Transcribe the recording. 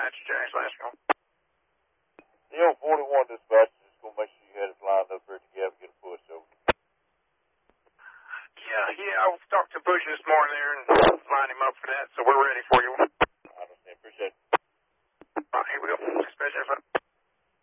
Dispatch, James Lasco. The 41 dispatch, just going to make sure you had us lined up here together and get a push over. Yeah, I talked to Bush this morning there and lined him up for that, so we're ready for you. I understand. Appreciate it. All right, here we go. Dispatch,